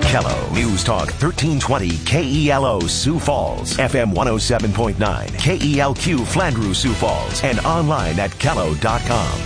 Kello News Talk 1320 KELO Sioux Falls, FM 107.9 KELQ Flandreau Sioux Falls, and online at kello.com.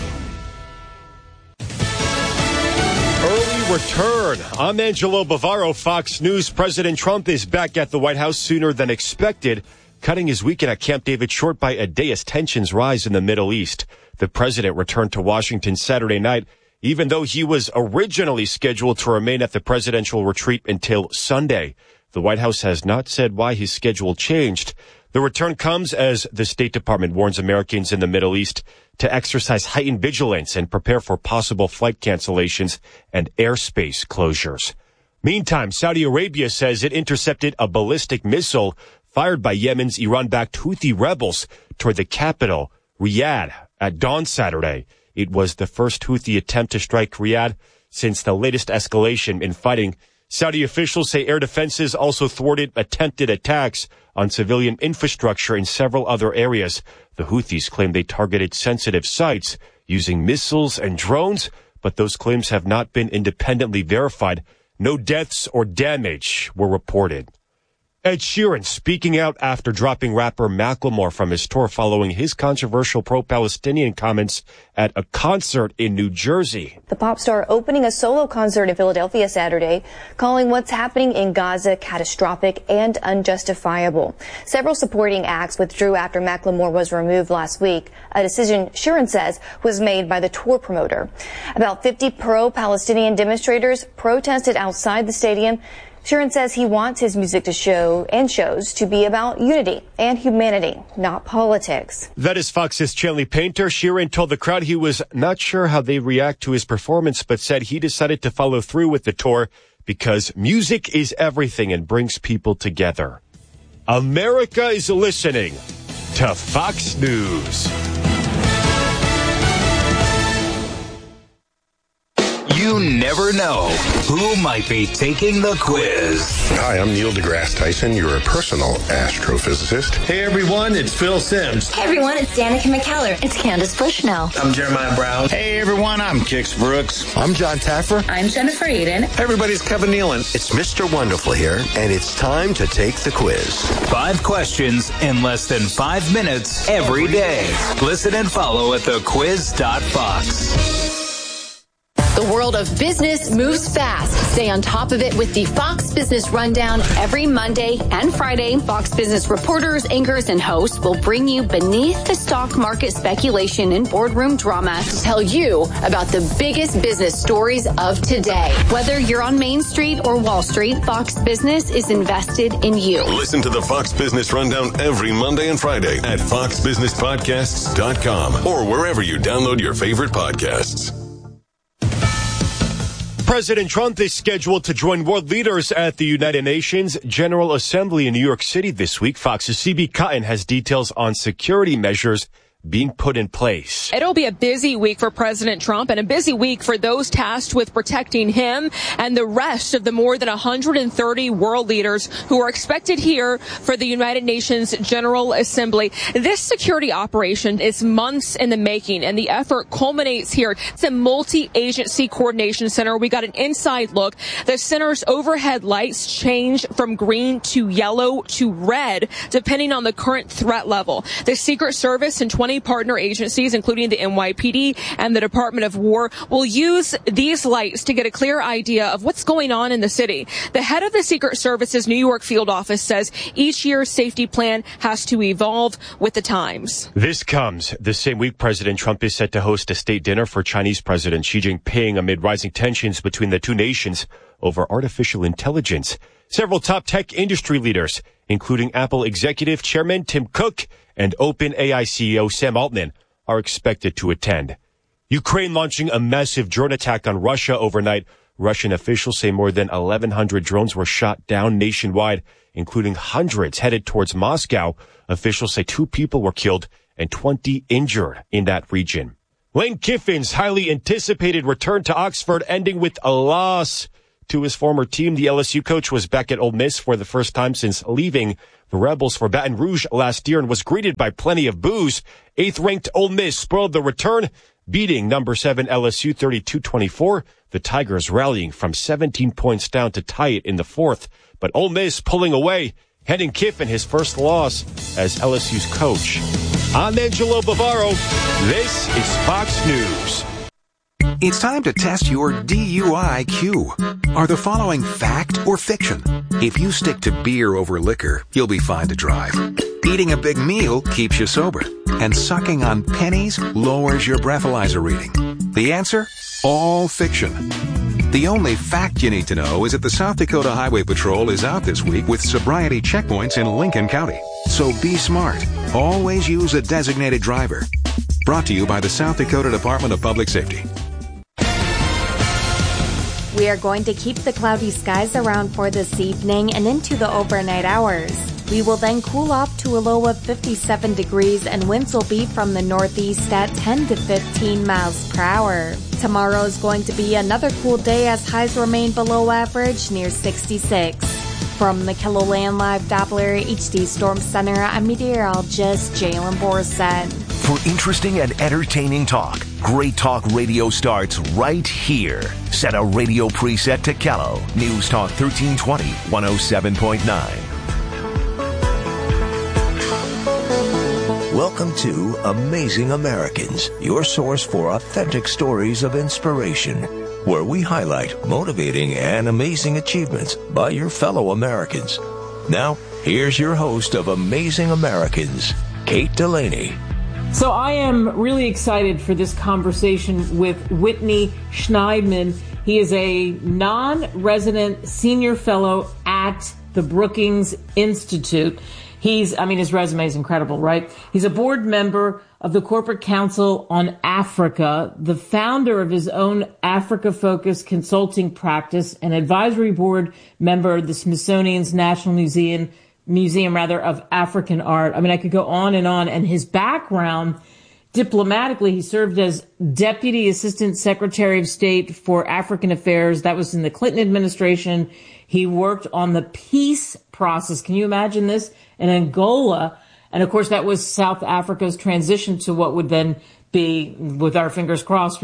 Early return. I'm Angelo Bavaro, Fox News. President Trump is back at the White House sooner than expected, cutting his weekend at Camp David short by a day as tensions rise in the Middle East. The president returned to Washington Saturday night, even though he was originally scheduled to remain at the presidential retreat until Sunday. The White House has not said why his schedule changed. The return comes as the State Department warns Americans in the Middle East to exercise heightened vigilance and prepare for possible flight cancellations and airspace closures. Meantime, Saudi Arabia says it intercepted a ballistic missile fired by Yemen's Iran-backed Houthi rebels toward the capital, Riyadh, at dawn Saturday. It was the first Houthi attempt to strike Riyadh since the latest escalation in fighting. Saudi officials say air defenses also thwarted attempted attacks on civilian infrastructure in several other areas. The Houthis claim they targeted sensitive sites using missiles and drones, but those claims have not been independently verified. No deaths or damage were reported. Ed Sheeran speaking out after dropping rapper Macklemore from his tour following his controversial pro-Palestinian comments at a concert in New Jersey. The pop star opening a solo concert in Philadelphia Saturday, calling what's happening in Gaza catastrophic and unjustifiable. Several supporting acts withdrew after Macklemore was removed last week, a decision Sheeran says was made by the tour promoter. About 50 pro-Palestinian demonstrators protested outside the stadium. Sheeran says he wants his music to shows to be about unity and humanity, not politics. That is Fox's Chanley Painter. Sheeran told the crowd he was not sure how they react to his performance, but said he decided to follow through with the tour because music is everything and brings people together. America is listening to Fox News. You never know who might be taking the quiz. Hi, I'm Neil deGrasse Tyson, your personal astrophysicist. Hey everyone, it's Phil Simms. Hey everyone, it's Danica McKellar. It's Candace Bushnell. I'm Jeremiah Brown. Hey everyone, I'm Kix Brooks. I'm John Taffer. I'm Jennifer Aiden. Hey everybody's Kevin Nealon. It's Mr. Wonderful here, and it's time to take the quiz. 5 questions in less than 5 minutes every day. Listen and follow at thequiz.fox. The world of business moves fast. Stay on top of it with the Fox Business Rundown every Monday and Friday. Fox Business reporters, anchors, and hosts will bring you beneath the stock market speculation and boardroom drama to tell you about the biggest business stories of today. Whether you're on Main Street or Wall Street, Fox Business is invested in you. Listen to the Fox Business Rundown every Monday and Friday at foxbusinesspodcasts.com or wherever you download your favorite podcasts. President Trump is scheduled to join world leaders at the United Nations General Assembly in New York City this week. Fox's C.B. Cotton has details on security measures being put in place. It'll be a busy week for President Trump and a busy week for those tasked with protecting him and the rest of the more than 130 world leaders who are expected here for the United Nations General Assembly. This security operation is months in the making, and the effort culminates here. It's a multi-agency coordination center. We got an inside look. The center's overhead lights change from green to yellow to red, depending on the current threat level. The Secret Service and 20 partner agencies, including the NYPD and the Department of War, will use these lights to get a clear idea of what's going on in the city. The head of the Secret Service's New York field office says each year's safety plan has to evolve with the times. This comes the same week President Trump is set to host a state dinner for Chinese President Xi Jinping amid rising tensions between the two nations over artificial intelligence. Several top tech industry leaders, including Apple executive chairman Tim Cook and OpenAI CEO Sam Altman, are expected to attend. Ukraine launching a massive drone attack on Russia overnight. Russian officials say more than 1,100 drones were shot down nationwide, including hundreds headed towards Moscow. Officials say 2 people were killed and 20 injured in that region. Lane Kiffin's highly anticipated return to Oxford ending with a loss to his former team. The LSU coach was back at Ole Miss for the first time since leaving the Rebels for Baton Rouge last year and was greeted by plenty of boos. 8th-ranked Ole Miss spoiled the return, beating number 7 LSU 32-24. The Tigers rallying from 17 points down to tie it in the fourth, but Ole Miss pulling away, handing Kiffin his first loss as LSU's coach. I'm Angelo Bavaro. This is Fox News. It's time to test your DUI-Q. Are the following fact or fiction? If you stick to beer over liquor, you'll be fine to drive. Eating a big meal keeps you sober. And sucking on pennies lowers your breathalyzer reading. The answer? All fiction. The only fact you need to know is that the South Dakota Highway Patrol is out this week with sobriety checkpoints in Lincoln County. So be smart. Always use a designated driver. Brought to you by the South Dakota Department of Public Safety. We are going to keep the cloudy skies around for this evening and into the overnight hours. We will then cool off to a low of 57 degrees and winds will be from the northeast at 10 to 15 miles per hour. Tomorrow is going to be another cool day as highs remain below average near 66. From the KELOLAND Live Doppler HD Storm Center, I'm meteorologist Jalen Borsen. For interesting and entertaining talk, Great Talk Radio starts right here. Set a radio preset to Kello. News Talk 1320, 107.9. Welcome to Amazing Americans, your source for authentic stories of inspiration, where we highlight motivating and amazing achievements by your fellow Americans. Now, here's your host of Amazing Americans, Kate Delaney. So I am really excited for this conversation with Whitney Schneidman. He is a non-resident senior fellow at the Brookings Institute. His resume is incredible, right? He's a board member of the Corporate Council on Africa, the founder of his own Africa-focused consulting practice, an advisory board member of the Smithsonian's National Museum of African Art. I could go on. And his background, diplomatically, he served as Deputy Assistant Secretary of State for African Affairs. That was in the Clinton administration. He worked on the peace process. Can you imagine this? In Angola. And of course, that was South Africa's transition to what would then be, with our fingers crossed,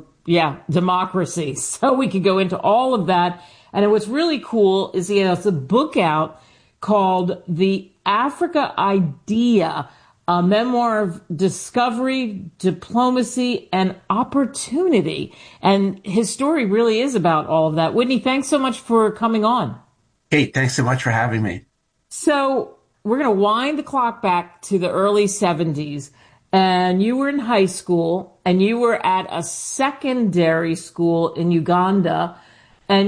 democracy. So we could go into all of that. And what's really cool is he has a book out called The Africa Idea, a memoir of discovery, diplomacy, and opportunity. And his story really is about all of that. Whitney, thanks so much for coming on. Hey, thanks so much for having me. So we're going to wind the clock back to the early 70s. And you were in high school, and you were at a secondary school in Uganda. And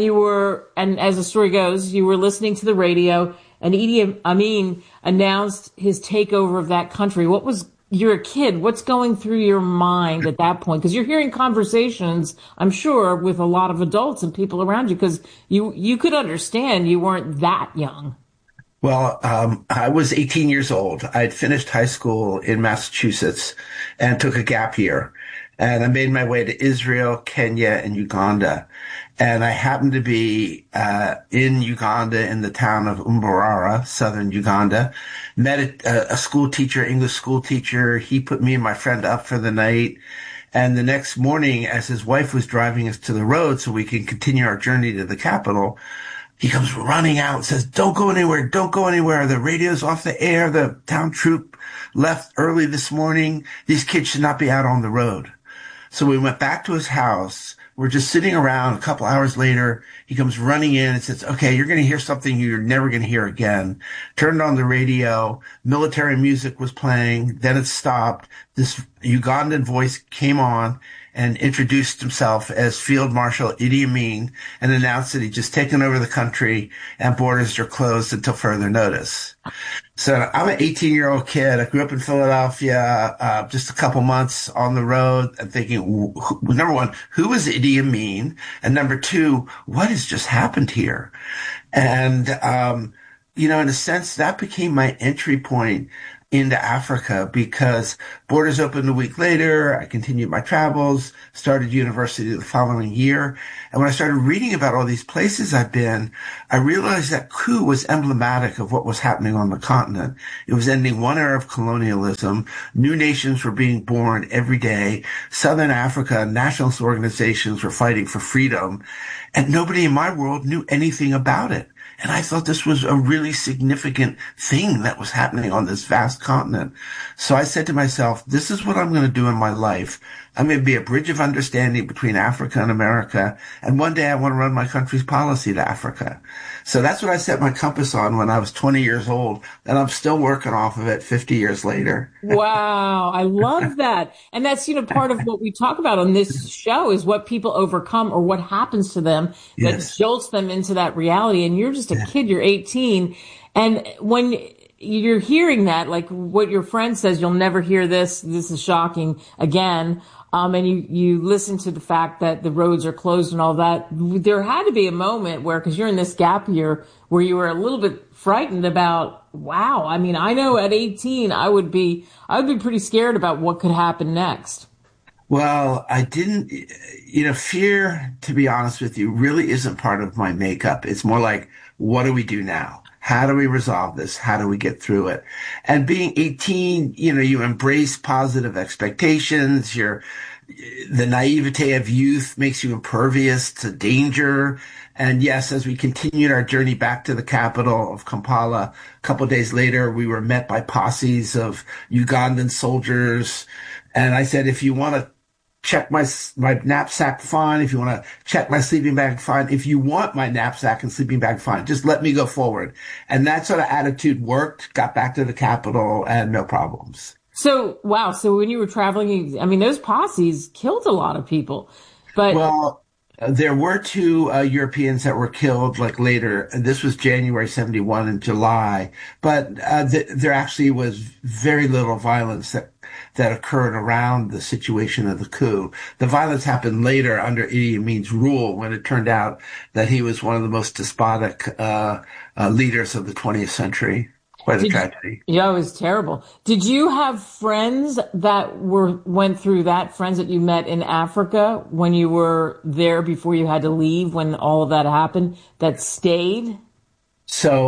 as the story goes, you were listening to the radio, and Idi Amin announced his takeover of that country. You're a kid. What's going through your mind at that point? Because you're hearing conversations, I'm sure, with a lot of adults and people around you, because you could understand you weren't that young. Well, I was 18 years old. I had finished high school in Massachusetts and took a gap year. And I made my way to Israel, Kenya, and Uganda. And I happened to be in Uganda in the town of Mbarara, southern Uganda. Met a school teacher, English school teacher. He put me and my friend up for the night. And the next morning, as his wife was driving us to the road so we could continue our journey to the capital, he comes running out and says, don't go anywhere. Don't go anywhere. The radio's off the air. The town troop left early this morning. These kids should not be out on the road. So we went back to his house. We're just sitting around. A couple hours later, he comes running in and says, okay, you're going to hear something you're never going to hear again. Turned on the radio. Military music was playing. Then it stopped. This Ugandan voice came on and introduced himself as Field Marshal Idi Amin and announced that he'd just taken over the country and borders are closed until further notice. So I'm an 18-year-old kid. I grew up in Philadelphia, just a couple months on the road and thinking, number one, who is Idi Amin? And number two, what has just happened here? And, in a sense, that became my entry point into Africa because Borders opened a week later. I continued my travels, started university the following year. And when I started reading about all these places I've been, I realized that coup was emblematic of what was happening on the continent. It was ending one era of colonialism. New nations were being born every day. Southern Africa, nationalist organizations were fighting for freedom. And nobody in my world knew anything about it. And I thought this was a really significant thing that was happening on this vast continent. So I said to myself, this is what I'm going to do in my life. I'm going to be a bridge of understanding between Africa and America. And one day I want to run my country's policy to Africa. So that's what I set my compass on when I was 20 years old. And I'm still working off of it 50 years later. Wow. I love that. And that's, part of what we talk about on this show is what people overcome or what happens to them that jolts them into that reality. And you're just a kid, you're 18. And when you're hearing that, like what your friend says, you'll never hear this is shocking again. And you listen to the fact that the roads are closed and all that. There had to be a moment where, cause you're in this gap year where you were a little bit frightened about, wow. I mean, I know at 18, I would be pretty scared about what could happen next. Well, I didn't, fear, to be honest with you, really isn't part of my makeup. It's more like, what do we do now? How do we resolve this? How do we get through it? And being 18, you embrace positive expectations. The naivete of youth makes you impervious to danger. And yes, as we continued our journey back to the capital of Kampala, a couple of days later, we were met by posses of Ugandan soldiers. And I said, if you want to check my knapsack, fine. If you want to check my sleeping bag, fine. If you want my knapsack and sleeping bag, fine. Just let me go forward. And that sort of attitude worked, got back to the capital and no problems. So, wow. So when you were traveling, I mean, those posses killed a lot of people, but. Well, there were two Europeans that were killed later. This was January 71 in July, but there actually was very little violence that occurred around the situation of the coup. The violence happened later under Idi Amin's rule when it turned out that he was one of the most despotic leaders of the 20th century. Quite a tragedy. Yeah, it was terrible. Did you have friends that went through that, friends that you met in Africa when you were there before you had to leave, when all of that happened, that stayed? So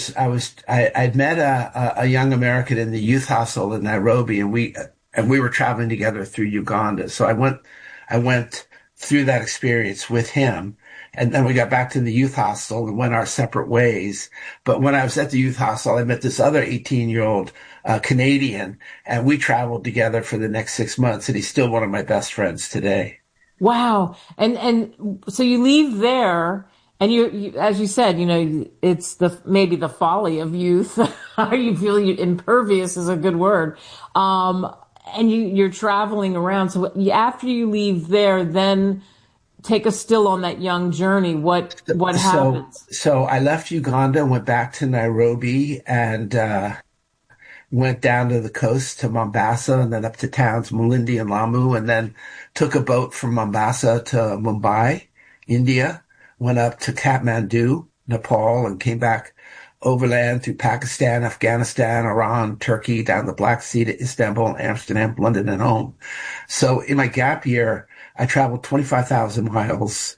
I'd met a young American in the youth hostel in Nairobi, and we were traveling together through Uganda. So I went through that experience with him. And then we got back to the youth hostel and went our separate ways. But when I was at the youth hostel, I met this other 18-year-old Canadian, and we traveled together for the next 6 months. And he's still one of my best friends today. Wow. And so you leave there, and you, as you said, it's maybe the folly of youth. You feel impervious is a good word. And you're traveling around. So after you leave there, then take us still on that young journey. What happens? So I left Uganda, went back to Nairobi, and went down to the coast to Mombasa, and then up to towns Malindi and Lamu, and then took a boat from Mombasa to Mumbai, India, went up to Kathmandu, Nepal, and came back overland through Pakistan, Afghanistan, Iran, Turkey, down the Black Sea to Istanbul, Amsterdam, London, and home. So in my gap year, I traveled 25,000 miles,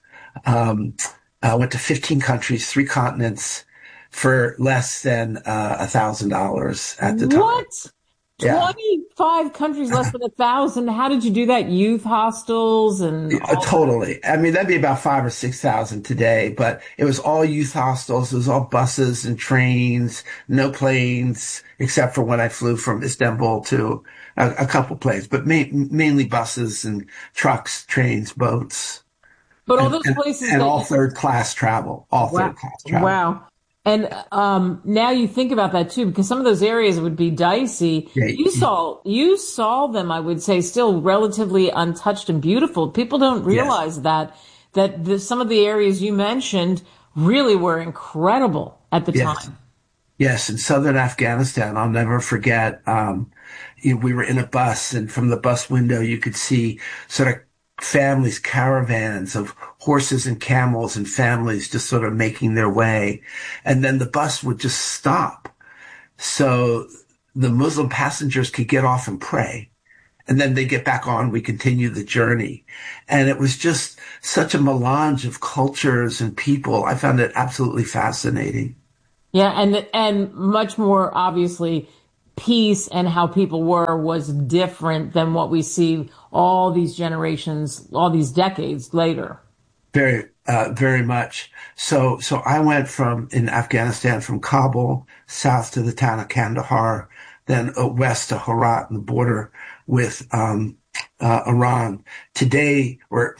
I went to 15 countries, 3 continents for less than $1,000 at the time. What? Yeah. 25 countries, less than 1,000. How did you do that? Youth hostels and totally. I mean, that'd be about 5,000 or 6,000 today, but it was all youth hostels. It was all buses and trains, no planes, except for when I flew from Istanbul to a couple planes, but mainly buses and trucks, trains, boats. But all those places and all third class travel. Wow. And now you think about that too, because some of those areas would be dicey. Yeah. You saw them, I would say, still relatively untouched and beautiful. People don't realize that some of the areas you mentioned really were incredible at the time. Yes, in southern Afghanistan, I'll never forget. We were in a bus, and from the bus window, you could see sort of families, caravans of horses and camels and families just sort of making their way. And then the bus would just stop. So the Muslim passengers could get off and pray. And then they get back on, we continue the journey. And it was just such a melange of cultures and people. I found it absolutely fascinating. Yeah, and much more obviously peace and how people was different than what we see all these generations, all these decades later. Very much. So I went in Afghanistan from Kabul south to the town of Kandahar, then west to Herat on the border with Iran. Today,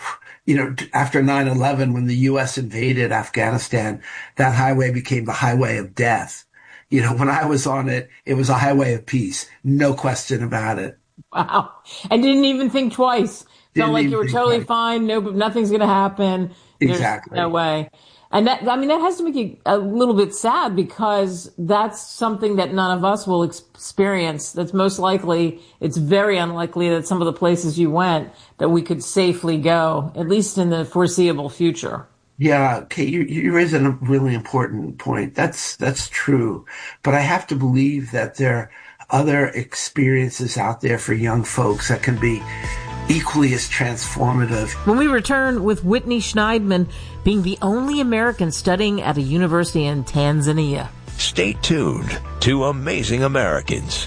after 9/11, when the U.S. invaded Afghanistan, that highway became the highway of death. When I was on it, it was a highway of peace. No question about it. Wow. And didn't even think twice. Felt like you were totally fine. No, nothing's going to happen. Exactly. There's no way. And that has to make you a little bit sad, because that's something that none of us will experience. That's most likely, it's very unlikely that some of the places you went that we could safely go, at least in the foreseeable future. Yeah, Kate, you raise a really important point. That's true. But I have to believe that there are other experiences out there for young folks that can be equally as transformative. When we return with Whitney Schneidman being the only American studying at a university in Tanzania. Stay tuned to Amazing Americans.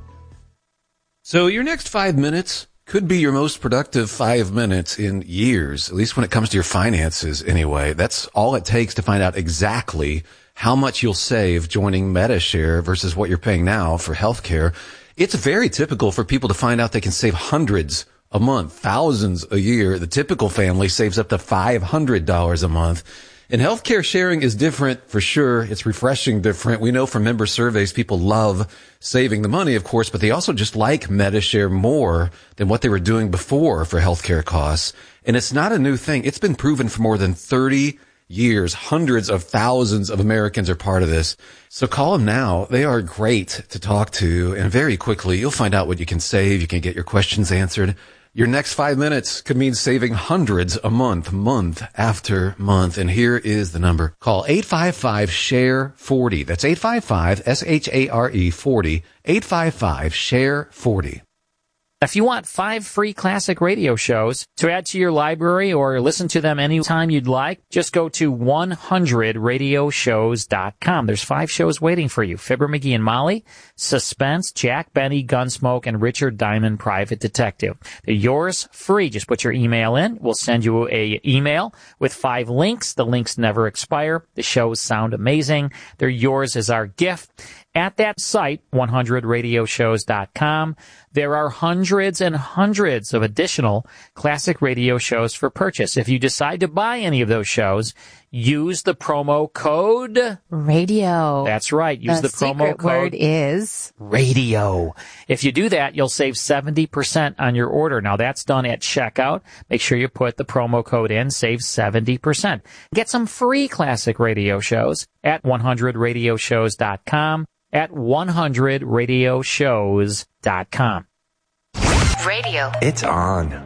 So your next 5 minutes could be your most productive 5 minutes in years, at least when it comes to your finances anyway. That's all it takes to find out exactly how much you'll save joining Medi-Share versus what you're paying now for healthcare. It's very typical for people to find out they can save hundreds a month, thousands a year. The typical family saves up to $500 a month. And healthcare sharing is different for sure. It's refreshing different. We know from member surveys people love saving the money, of course, but they also just like Medi-Share more than what they were doing before for healthcare costs. And it's not a new thing. It's been proven for more than 30 years. Hundreds of thousands of Americans are part of this. So call them now. They are great to talk to. And very quickly, you'll find out what you can save. You can get your questions answered. Your next 5 minutes could mean saving hundreds a month, month after month. And here is the number. Call 855-SHARE-40. That's 855-SHARE-40. 855-SHARE-40. If you want 5 free classic radio shows to add to your library or listen to them anytime you'd like, just go to 100radioshows.com. There's 5 shows waiting for you. Fibber McGee and Molly, Suspense, Jack Benny, Gunsmoke, and Richard Diamond, Private Detective. They're yours free. Just put your email in. We'll send you a email with 5 links. The links never expire. The shows sound amazing. They're yours as our gift. At that site, 100radioshows.com, there are hundreds and hundreds of additional classic radio shows for purchase. If you decide to buy any of those shows, use the promo code radio. That's right. Use the promo code. Word is radio. If you do that, you'll save 70% on your order. Now that's done at checkout. Make sure you put the promo code in, save 70%. Get some free classic radio shows at 100radioshows.com. At 100radioshows.com. Radio. It's on.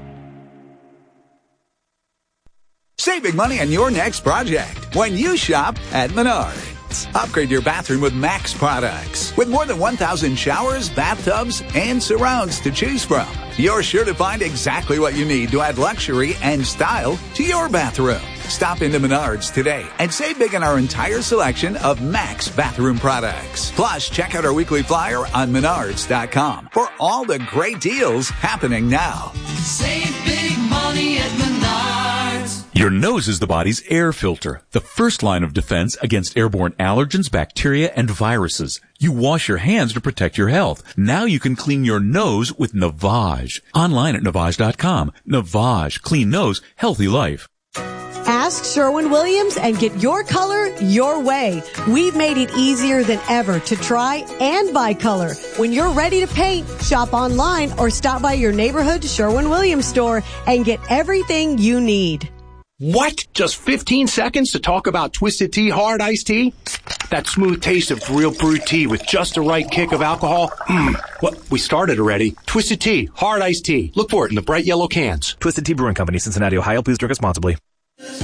Saving money on your next project when you shop at Menards. Upgrade your bathroom with Max products. With more than 1,000 showers, bathtubs, and surrounds to choose from, you're sure to find exactly what you need to add luxury and style to your bathroom. Stop into Menards today and save big on our entire selection of Max bathroom products. Plus, check out our weekly flyer on Menards.com for all the great deals happening now. Save big money at Menards. Your nose is the body's air filter, the first line of defense against airborne allergens, bacteria, and viruses. You wash your hands to protect your health. Now you can clean your nose with Navage. Online at Navage.com. Navage. Clean nose, healthy life. Ask Sherwin-Williams and get your color your way. We've made it easier than ever to try and buy color. When you're ready to paint, shop online or stop by your neighborhood Sherwin-Williams store and get everything you need. What? Just 15 seconds to talk about Twisted Tea Hard Iced Tea? That smooth taste of real brewed tea with just the right kick of alcohol? What? We started already. Twisted Tea Hard Iced Tea. Look for it in the bright yellow cans. Twisted Tea Brewing Company, Cincinnati, Ohio. Please drink responsibly.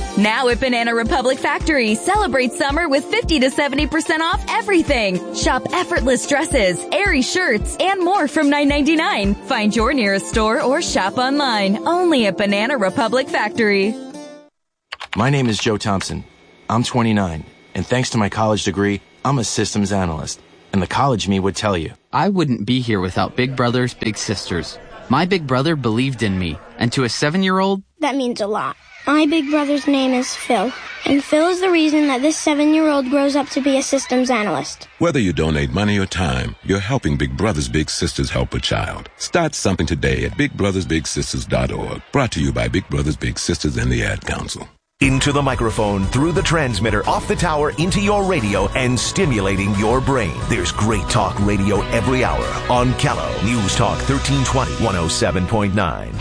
Now at Banana Republic Factory, celebrate summer with 50 to 70% off everything. Shop effortless dresses, airy shirts, and more from $9.99. Find your nearest store or shop online. Only at Banana Republic Factory. My name is Joe Thompson. I'm 29, and thanks to my college degree, I'm a systems analyst. And the college me would tell you, I wouldn't be here without Big Brothers Big Sisters. My big brother believed in me, and to a 7-year-old, that means a lot. My big brother's name is Phil, and Phil is the reason that this 7-year-old grows up to be a systems analyst. Whether you donate money or time, you're helping Big Brothers Big Sisters help a child. Start something today at bigbrothersbigSisters.org. Brought to you by Big Brothers Big Sisters and the Ad Council. Into the microphone, through the transmitter, off the tower, into your radio, and stimulating your brain. There's great talk radio every hour on Callow News Talk 1320 107.9.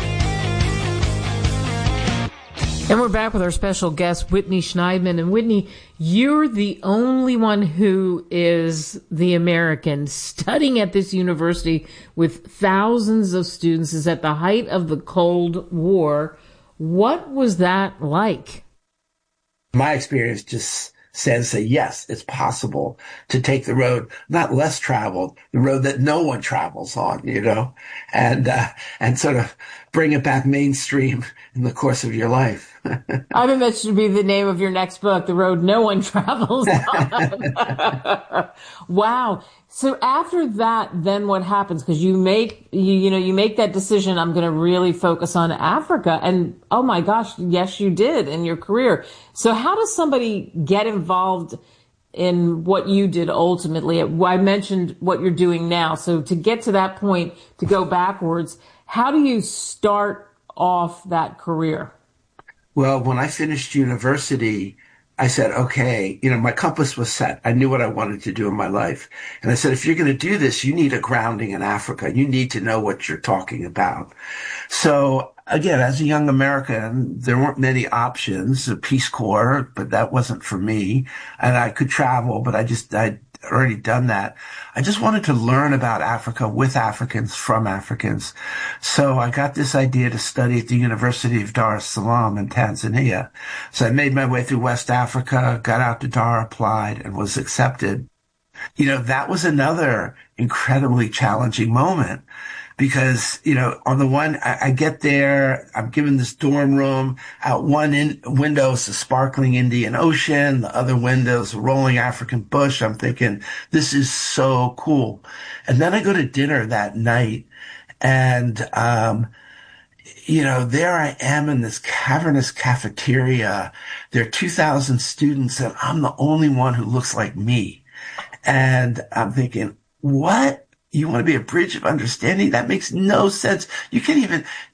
And we're back with our special guest, Whitney Schneidman. And Whitney, you're the only one who is the American studying at this university with thousands of students. Is at the height of the Cold War. What was that like? My experience just says that yes, it's possible to take the road, not less traveled, the road that no one travels on, and sort of bring it back mainstream in the course of your life. I think that should be the name of your next book, The Road No One Travels On. Wow. So after that, then what happens? Because you make that decision, I'm going to really focus on Africa. And oh my gosh, yes, you did in your career. So how does somebody get involved in what you did ultimately? I mentioned what you're doing now. So to get to that point, to go backwards, how do you start off that career? Well, when I finished university, I said, okay, my compass was set. I knew what I wanted to do in my life. And I said, if you're going to do this, you need a grounding in Africa. You need to know what you're talking about. So again, as a young American, there weren't many options. The Peace Corps, but that wasn't for me. And I could travel, but I'd already done that. I just wanted to learn about Africa with Africans, from Africans. So I got this idea to study at the University of Dar es Salaam in Tanzania. So I made my way through West Africa, got out to Dar, applied, and was accepted. That was another incredibly challenging moment. Because, on the one, I get there, I'm given this dorm room. Out one window is the sparkling Indian Ocean. The other window is a rolling African bush. I'm thinking, this is so cool. And then I go to dinner that night and, there I am in this cavernous cafeteria. There are 2,000 students and I'm the only one who looks like me. And I'm thinking, what? You want to be a bridge of understanding? That makes no sense. You can't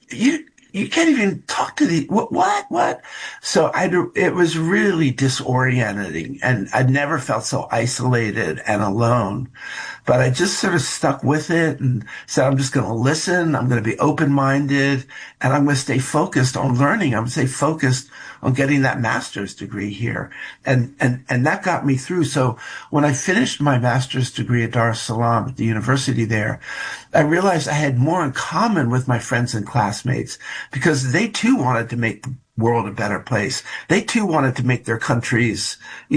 even talk to the, what? So it was really disorienting and I'd never felt so isolated and alone, but I just sort of stuck with it and said, I'm just going to listen. I'm going to be open-minded and I'm going to stay focused on learning. I'm going to stay focused on getting that master's degree here. And that got me through. So when I finished my master's degree at Dar es Salaam at the university there, I realized I had more in common with my friends and classmates because they too wanted to make the world a better place. They too wanted to make their countries,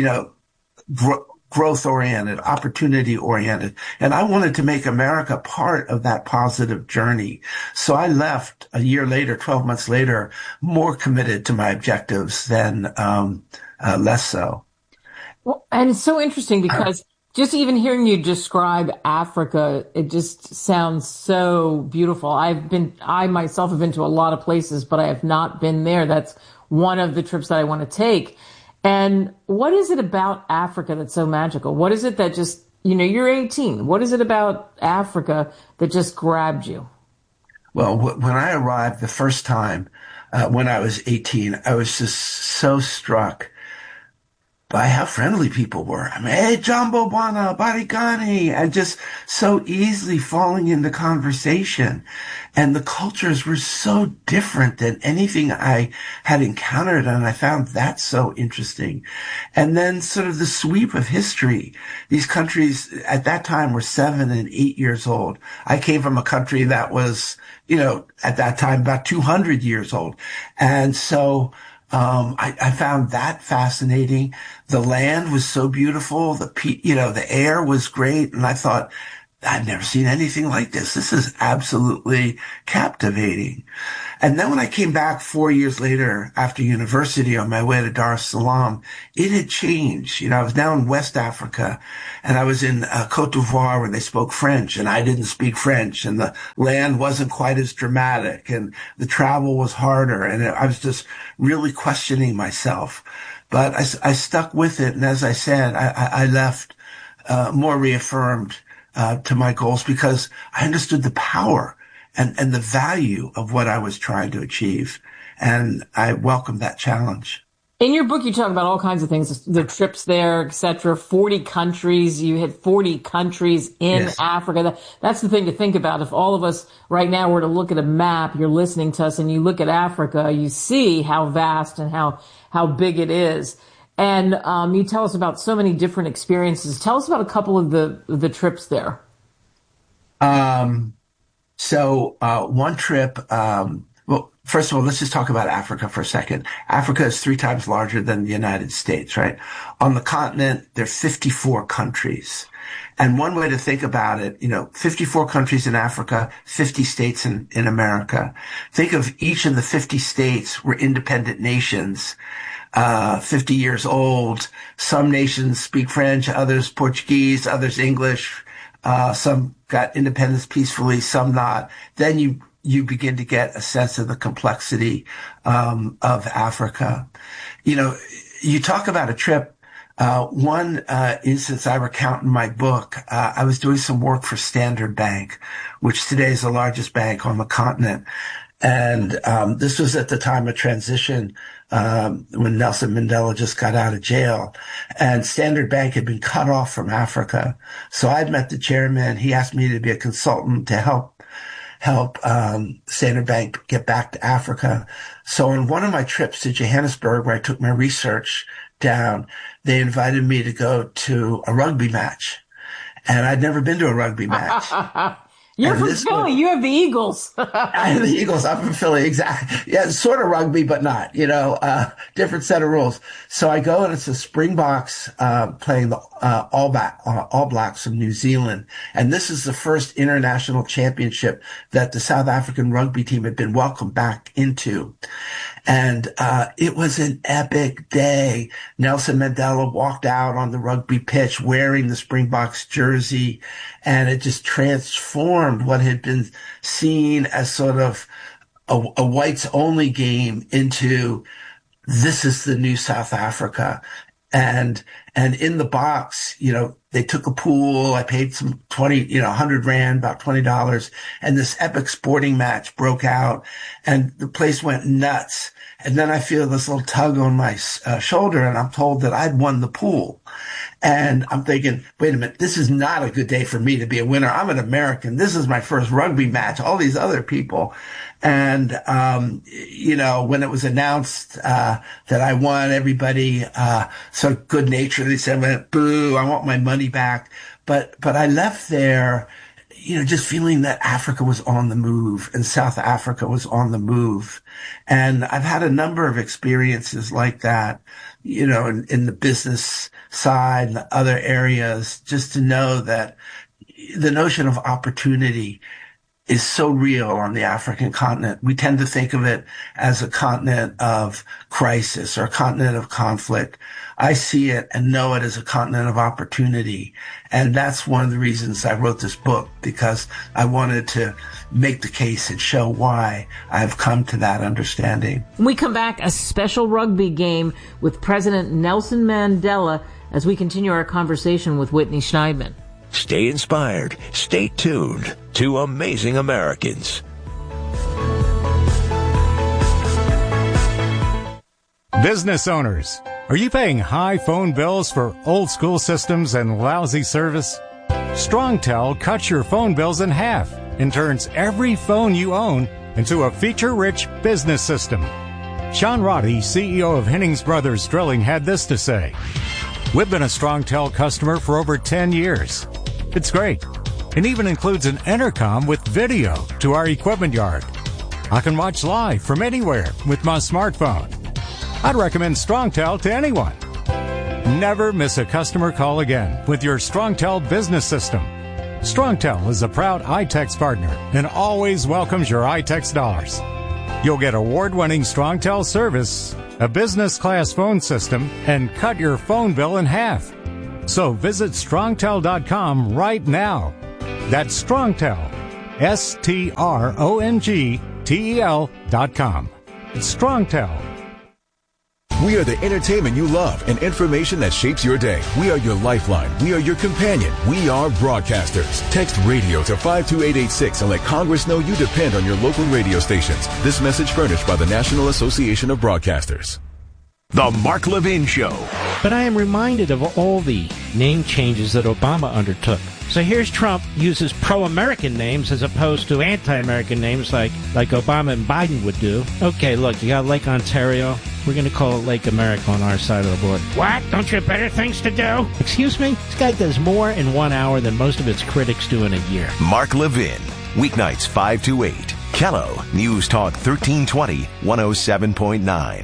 growth-oriented, opportunity-oriented. And I wanted to make America part of that positive journey. So I left a year later, 12 months later, more committed to my objectives than less so. Well, and it's so interesting because just even hearing you describe Africa, it just sounds so beautiful. I myself have been to a lot of places, but I have not been there. That's one of the trips that I want to take. And what is it about Africa that's so magical? What is it that just, you're 18. What is it about Africa that just grabbed you? Well, when I arrived the first time, when I was 18, I was just so struck by how friendly people were. I mean, hey, Jambo Bwana, Barikani, and just so easily falling into conversation. And the cultures were so different than anything I had encountered, and I found that so interesting. And then sort of the sweep of history. These countries at that time were 7 and 8 years old. I came from a country that was, at that time about 200 years old. And so I found that fascinating. The land was so beautiful. The air was great. And I thought, I've never seen anything like this. This is absolutely captivating. And then when I came back 4 years later after university on my way to Dar es Salaam, it had changed. I was now in West Africa, and I was in Cote d'Ivoire where they spoke French, and I didn't speak French, and the land wasn't quite as dramatic, and the travel was harder, and I was just really questioning myself. But I stuck with it, and as I said, I left more reaffirmed to my goals because I understood the power and the value of what I was trying to achieve. And I welcomed that challenge. In your book, you talk about all kinds of things, the trips there, etc. 40 countries. You hit 40 countries in Africa. That's the thing to think about. If all of us right now were to look at a map, you're listening to us, and you look at Africa, you see how vast and how big it is. And you tell us about so many different experiences. Tell us about a couple of the trips there. So one trip, well, first of all, let's just talk about Africa for a second. Africa is 3 times larger than the United States, right? On the continent, there are 54 countries. And one way to think about it, 54 countries in Africa, 50 states in America. Think of each of the 50 states were independent nations, 50 years old. Some nations speak French, others Portuguese, others English. Some got independence peacefully, some not. Then you begin to get a sense of the complexity of Africa. You talk about a trip. One instance I recount in my book, I was doing some work for Standard Bank, which today is the largest bank on the continent. And this was at the time of transition when Nelson Mandela just got out of jail. And Standard Bank had been cut off from Africa. So I'd met the chairman. He asked me to be a consultant to help Standard Bank get back to Africa. So on one of my trips to Johannesburg, where I took my research down, they invited me to go to a rugby match. And I'd never been to a rugby match. You're from Philly. You have the Eagles. I have the Eagles. I'm from Philly. Exactly. Yeah, sort of rugby, but not, different set of rules. So I go, and it's the Springboks, playing the, All Blacks of New Zealand. And this is the first international championship that the South African rugby team had been welcomed back into. And it was an epic day. Nelson Mandela walked out on the rugby pitch wearing the Springboks jersey, and it just transformed what had been seen as sort of a whites only game into this is the new South Africa. And in the box, they took a pool. I paid some 100 Rand, about $20. And this epic sporting match broke out, and the place went nuts. And then I feel this little tug on my shoulder, and I'm told that I'd won the pool. And I'm thinking, wait a minute, this is not a good day for me to be a winner. I'm an American. This is my first rugby match. All these other people. And, when it was announced, that I won, everybody, sort of good naturedly said, boo, I want my money back. But I left there, just feeling that Africa was on the move and South Africa was on the move. And I've had a number of experiences like that, in the business side and the other areas, just to know that the notion of opportunity is so real on the African continent. We tend to think of it as a continent of crisis or a continent of conflict. I see it and know it as a continent of opportunity. And that's one of the reasons I wrote this book, because I wanted to make the case and show why I've come to that understanding. When we come back, a special rugby game with President Nelson Mandela as we continue our conversation with Whitney Schneidman. Stay inspired. Stay tuned to Amazing Americans. Business owners, are you paying high phone bills for old school systems and lousy service? StrongTel cuts your phone bills in half and turns every phone you own into a feature-rich business system. Sean Roddy, CEO of Hennings Brothers Drilling, had this to say: "We've been a StrongTel customer for over 10 years. It's great. It even includes an intercom with video to our equipment yard. I can watch live from anywhere with my smartphone. I'd recommend StrongTel to anyone. Never miss a customer call again with your StrongTel business system. StrongTel is a proud iTex partner and always welcomes your iTex dollars. You'll get award-winning StrongTel service, a business-class phone system, and cut your phone bill in half. So visit StrongTel.com right now. That's StrongTel, StrongTel.com. It's StrongTel. We are the entertainment you love and information that shapes your day. We are your lifeline. We are your companion. We are broadcasters. Text radio to 52886 and let Congress know you depend on your local radio stations. This message furnished by the National Association of Broadcasters. The Mark Levin Show. But I am reminded of all the name changes that Obama undertook. So here's Trump uses pro-American names as opposed to anti-American names like Obama and Biden would do. Okay, look, you got Lake Ontario. We're going to call it Lake America on our side of the border. What? Don't you have better things to do? Excuse me? This guy does more in 1 hour than most of its critics do in a year. Mark Levin. Weeknights 5 to 8. Kello, News Talk 1320, 107.9.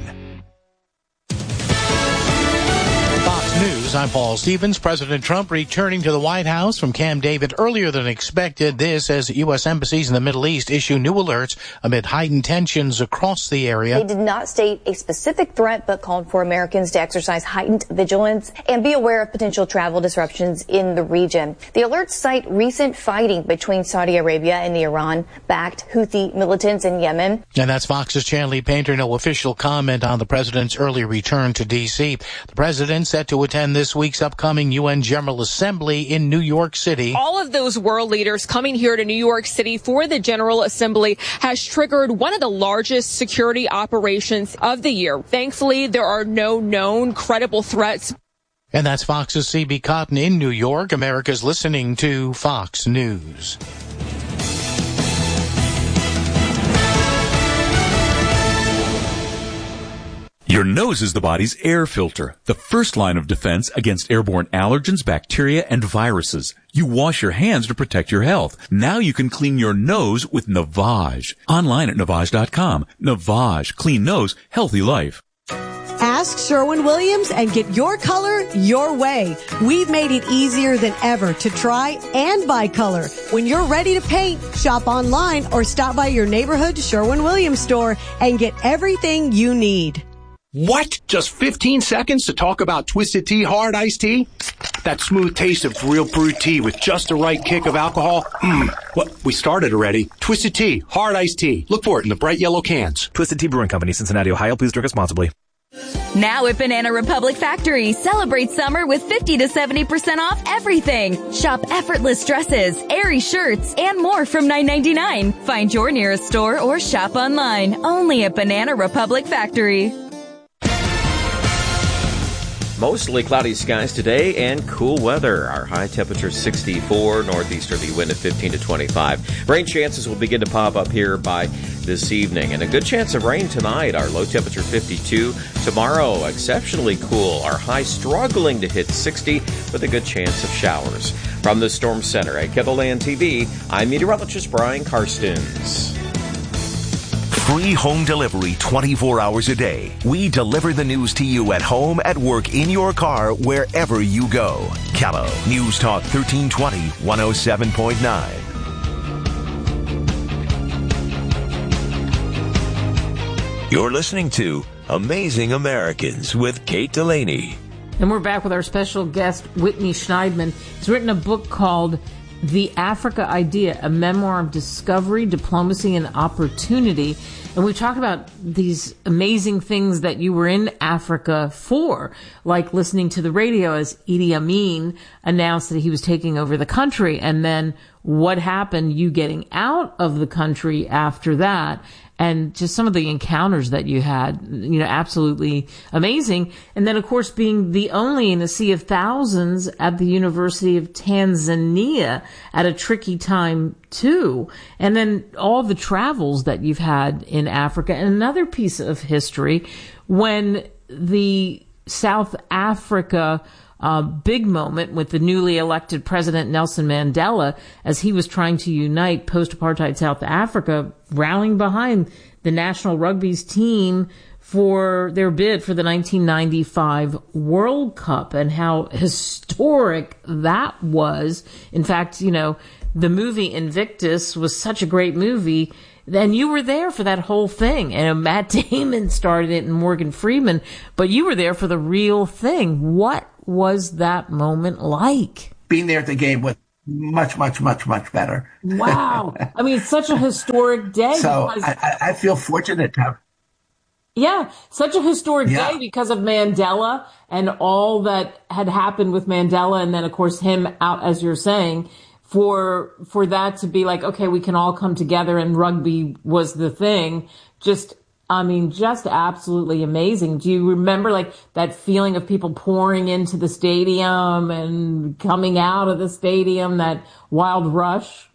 News. I'm Paul Stevens. President Trump returning to the White House from Camp David earlier than expected. This as U.S. embassies in the Middle East issue new alerts amid heightened tensions across the area. They did not state a specific threat, but called for Americans to exercise heightened vigilance and be aware of potential travel disruptions in the region. The alerts cite recent fighting between Saudi Arabia and the Iran-backed Houthi militants in Yemen. And that's Fox's Chanley Painter. No official comment on the president's early return to D.C. The president set to attend this week's upcoming UN General Assembly in New York City. All of those world leaders coming here to New York City for the General Assembly has triggered one of the largest security operations of the year. Thankfully, there are no known credible threats. And that's Fox's C.B. Cotton in New York. America's listening to Fox News. Your nose is the body's air filter, the first line of defense against airborne allergens, bacteria, and viruses. You wash your hands to protect your health. Now you can clean your nose with Navage. Online at Navage.com. Navage. Clean nose, healthy life. Ask Sherwin-Williams and get your color your way. We've made it easier than ever to try and buy color. When you're ready to paint, shop online or stop by your neighborhood Sherwin-Williams store and get everything you need. What? Just 15 seconds to talk about Twisted Tea Hard Iced Tea? That smooth taste of real brewed tea with just the right kick of alcohol? What? We started already. Twisted Tea Hard Iced Tea. Look for it in the bright yellow cans. Twisted Tea Brewing Company, Cincinnati, Ohio. Please drink responsibly. Now at Banana Republic Factory, celebrate summer with 50 to 70% off everything. Shop effortless dresses, airy shirts, and more from $9.99. Find your nearest store or shop online. Only at Banana Republic Factory. Mostly cloudy skies today and cool weather. Our high temperature 64, northeasterly wind at 15 to 25. Rain chances will begin to pop up here by this evening, and a good chance of rain tonight. Our low temperature 52. Tomorrow, exceptionally cool. Our high struggling to hit 60 with a good chance of showers. From the Storm Center at KETHLAND TV, I'm meteorologist Brian Karstens. Free home delivery 24 hours a day. We deliver the news to you at home, at work, in your car, wherever you go. Kello, News Talk 1320, 107.9. You're listening to Amazing Americans with Kate Delaney. And we're back with our special guest, Whitney Schneidman. He's written a book called The Africa Idea, a memoir of discovery, diplomacy, and opportunity. And we talk about these amazing things that you were in Africa for, like listening to the radio as Idi Amin announced that he was taking over the country, and then what happened, you getting out of the country after that, and just some of the encounters that you had, absolutely amazing. And then, of course, being the only in a sea of thousands at the University of Tanzania at a tricky time, too. And then all the travels that you've had in Africa. And another piece of history, when the South Africa big moment with the newly elected President Nelson Mandela, as he was trying to unite post-apartheid South Africa, rallying behind the national rugby's team for their bid for the 1995 World Cup and how historic that was. In fact, you know, the movie Invictus was such a great movie. And you were there for that whole thing. And Matt Damon started it and Morgan Freeman, but you were there for the real thing. What was that moment like? Being there at the game was much, much, much, much better. Wow. I mean, it's such a historic day. So I feel fortunate to have. Yeah, such a historic day because of Mandela and all that had happened with Mandela. And then, of course, him out, as you're saying, for that to be like, okay, we can all come together and rugby was the thing. Just absolutely amazing. Do you remember like that feeling of people pouring into the stadium and coming out of the stadium, that wild rush?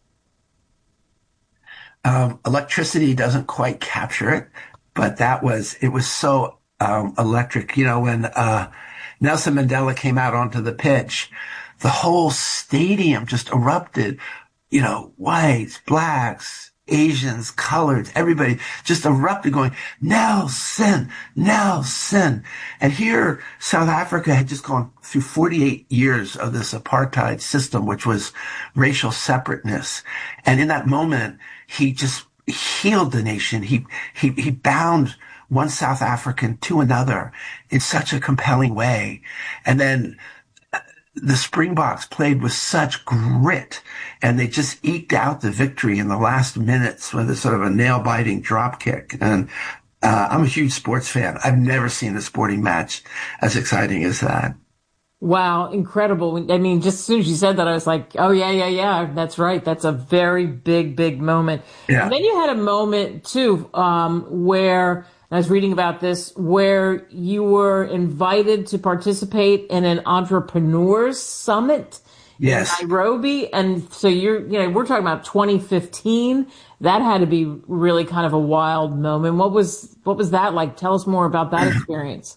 Electricity doesn't quite capture it, but it was so electric. You know, when Nelson Mandela came out onto the pitch, the whole stadium just erupted, you know, whites, blacks, Asians, coloreds, everybody just erupted going, Nelson, Nelson. And here, South Africa had just gone through 48 years of this apartheid system, which was racial separateness. And in that moment, he just healed the nation. He bound one South African to another in such a compelling way. And then the Springboks played with such grit, and they just eked out the victory in the last minutes with a sort of a nail-biting drop kick. And I'm a huge sports fan. I've never seen a sporting match as exciting as that. Wow, incredible. I mean, just as soon as you said that, I was like, oh, yeah, that's right. That's a very big, big moment. Yeah. And then you had a moment, too, where I was reading about this, where you were invited to participate in an entrepreneurs summit in Nairobi. And so we're talking about 2015. That had to be really kind of a wild moment. What was that like? Tell us more about that experience.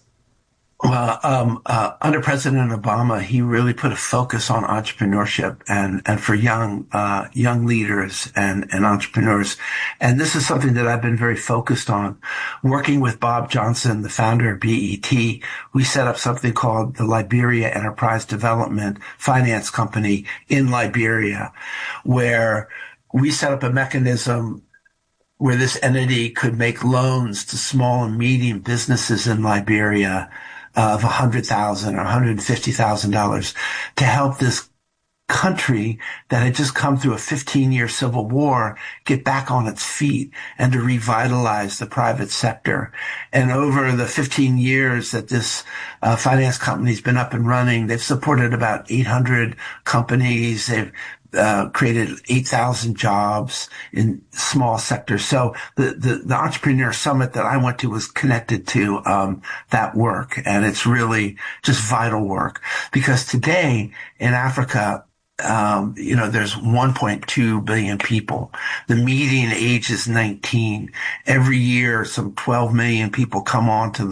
Well, under President Obama, he really put a focus on entrepreneurship and for young leaders and entrepreneurs. And this is something that I've been very focused on. Working with Bob Johnson, the founder of BET, we set up something called the Liberia Enterprise Development Finance Company in Liberia, where we set up a mechanism where this entity could make loans to small and medium businesses in Liberia of $100,000 or $150,000 to help this country that had just come through a 15-year civil war get back on its feet and to revitalize the private sector. And over the 15 years that this finance company's been up and running, they've supported about 800 companies. They've created 8,000 jobs in small sectors. So the entrepreneur summit that I went to was connected to that work, and it's really just vital work because today in Africa, there's 1.2 billion people. The median age is 19. Every year, some 12 million people come into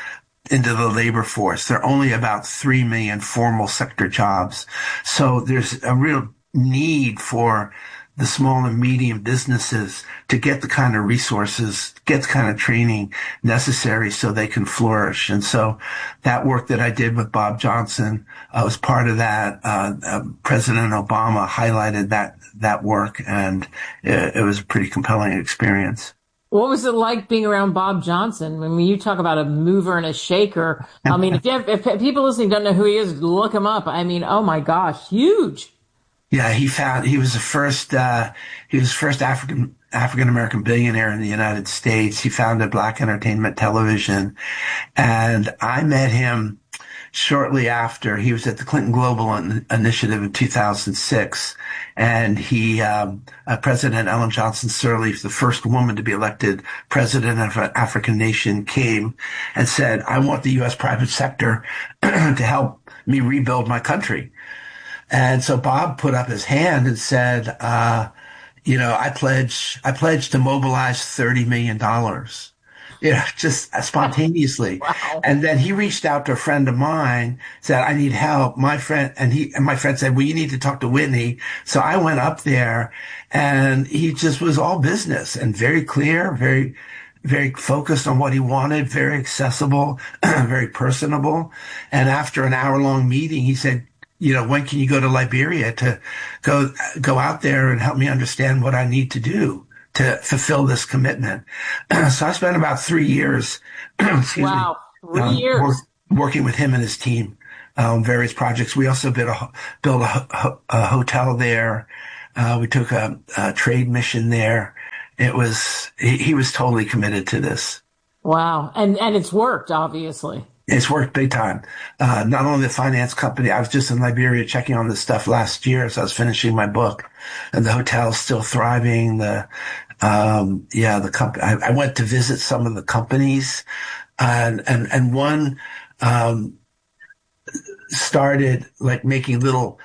the labor force. There are only about 3 million formal sector jobs. So there's a real need for the small and medium businesses to get the kind of resources, get the kind of training necessary so they can flourish. And so that work that I did with Bob Johnson was part of that. President Obama highlighted that work, and it was a pretty compelling experience. What was it like being around Bob Johnson? I mean, you talk about a mover and a shaker. I mean, if people listening don't know who he is, look him up. I mean, oh my gosh, huge. Yeah, he was the first African American billionaire in the United States. He founded Black Entertainment Television, and I met him shortly after. He was at the Clinton Global Initiative in 2006, and President Ellen Johnson Sirleaf, the first woman to be elected president of an African nation, came and said, "I want the U.S. private sector to help me rebuild my country." And so Bob put up his hand and said, I pledge to mobilize $30 million, just spontaneously. Wow. And then he reached out to a friend of mine, said, I need help. My friend said, well, you need to talk to Whitney. So I went up there, and he just was all business and very clear, very, very focused on what he wanted, very accessible, very personable. And after an hour-long meeting, he said, when can you go to Liberia to go out there and help me understand what I need to do to fulfill this commitment? So I spent about 3 years, wow, 3 years working with him and his team on various projects. We also built a hotel there. We took a trade mission there. He was totally committed to this. Wow. And it's worked, obviously. It's worked big time. Not only the finance company, I was just in Liberia checking on this stuff last year as I was finishing my book, and the hotel's still thriving. The company, I went to visit some of the companies, and one, started like making little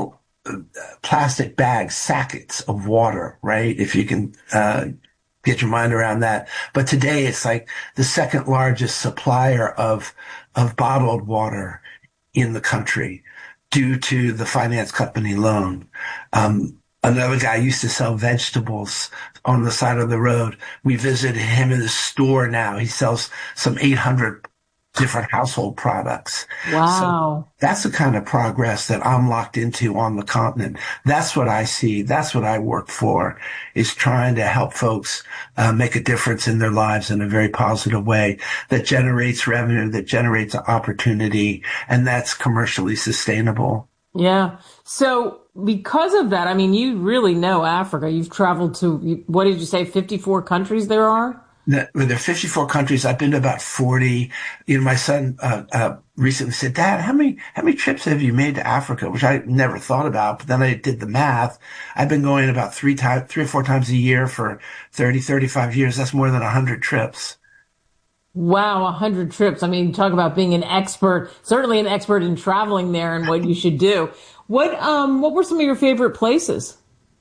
plastic bags, sackets of water, right? If you can, get your mind around that. But today it's like the second largest supplier of bottled water in the country due to the finance company loan. Another guy used to sell vegetables on the side of the road. We visited him in his store now. He sells some 800 different household products. Wow. So that's the kind of progress that I'm locked into on the continent. That's what I see. That's what I work for, is trying to help folks make a difference in their lives in a very positive way that generates revenue, that generates opportunity, and that's commercially sustainable. Yeah. So because of that, I mean, you really know Africa. You've traveled to, what did you say, 54 countries there are? There are 54 countries. I've been to about 40. My son recently said, "Dad, how many trips have you made to Africa?" Which I never thought about, but then I did the math. I've been going about 3 or 4 times a year for 30, 35 years. That's more than 100 trips. Wow, 100 trips. I mean, talk about being an expert, certainly an expert in traveling there and what you should do. What were some of your favorite places?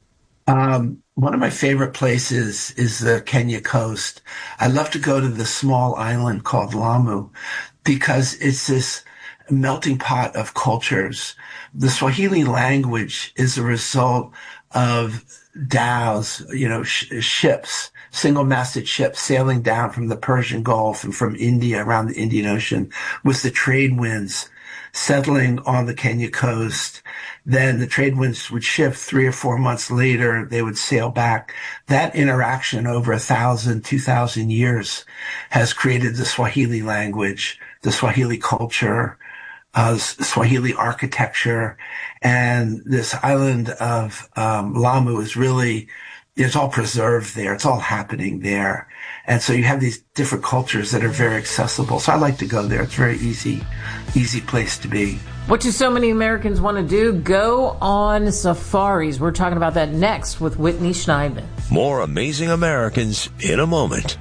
One of my favorite places is the Kenya coast. I love to go to the small island called Lamu because it's this melting pot of cultures. The Swahili language is a result of dhows, ships, single-masted ships sailing down from the Persian Gulf and from India around the Indian Ocean with the trade winds settling on the Kenya coast. Then the trade winds would shift 3 or 4 months later. They would sail back. That interaction over 1,000, 2,000 years has created the Swahili language, the Swahili culture, Swahili architecture. And this island of Lamu is really, it's all preserved there. It's all happening there. And so you have these different cultures that are very accessible. So I like to go there. It's a very easy place to be. What do so many Americans want to do? Go on safaris. We're talking about that next with Whitney Schneidman. More Amazing Americans in a moment.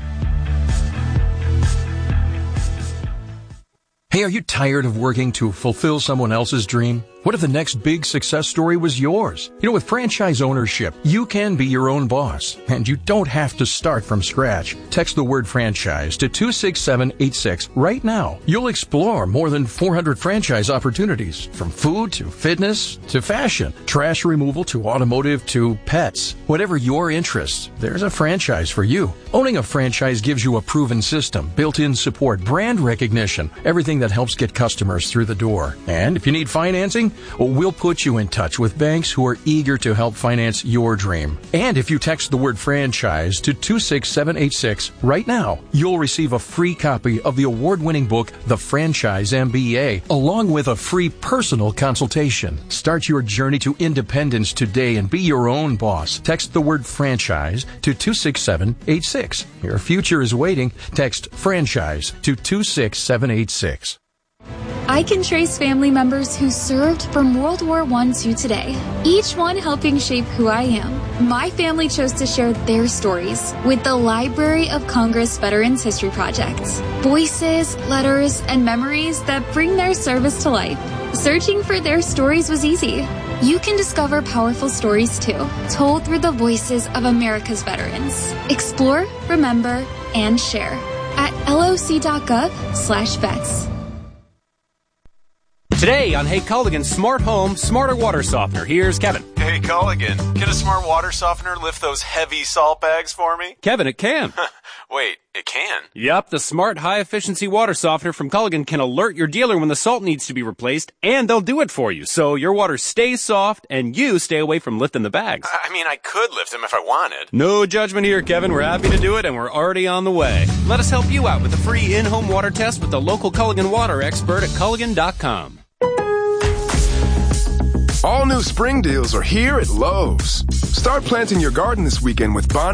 Hey, are you tired of working to fulfill someone else's dream? What if the next big success story was yours? With franchise ownership, you can be your own boss, and you don't have to start from scratch. Text the word franchise to 26786 right now. You'll explore more than 400 franchise opportunities, from food to fitness to fashion, trash removal to automotive to pets. Whatever your interests, there's a franchise for you. Owning a franchise gives you a proven system, built-in support, brand recognition, everything that helps get customers through the door. And if you need financing, we'll put you in touch with banks who are eager to help finance your dream. And if you text the word franchise to 26786 right now, you'll receive a free copy of the award-winning book, The Franchise MBA, along with a free personal consultation. Start your journey to independence today and be your own boss. Text the word franchise to 26786. Your future is waiting. Text franchise to 26786. I can trace family members who served from World War I to today, each one helping shape who I am. My family chose to share their stories with the Library of Congress Veterans History Project. Voices, letters, and memories that bring their service to life. Searching for their stories was easy. You can discover powerful stories too, told through the voices of America's veterans. Explore, remember, and share at loc.gov/vets. Today on Hey Culligan's Smart Home, Smarter Water Softener, here's Kevin. Hey, Hey, Culligan, can a smart water softener lift those heavy salt bags for me? Kevin, it can. Wait, it can? Yep, the smart high-efficiency water softener from Culligan can alert your dealer when the salt needs to be replaced, and they'll do it for you, so your water stays soft and you stay away from lifting the bags. I mean, I could lift them if I wanted. No judgment here, Kevin. We're happy to do it, and we're already on the way. Let us help you out with a free in-home water test with the local Culligan water expert at Culligan.com. All new spring deals are here at Lowe's. Start planting your garden this weekend with Bonnie